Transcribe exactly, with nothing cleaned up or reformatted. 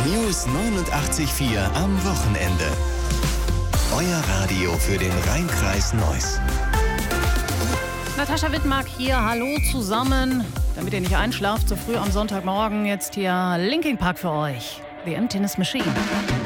News neunundachtzig Komma vier am Wochenende. Euer Radio für den Rhein-Kreis Neuss. Natascha Wittmark hier, hallo zusammen. Damit ihr nicht einschlaft, so früh am Sonntagmorgen, jetzt hier Linkin Park für euch. The Emptiness Machine.